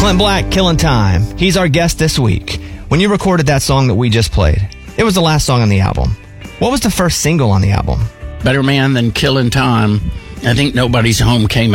Clint Black, Killing Time. He's our guest this week. When you recorded that song that we just played, it was the last song on the album. What was the first single on the album? Better Man Than Killing Time. I think Nobody's Home came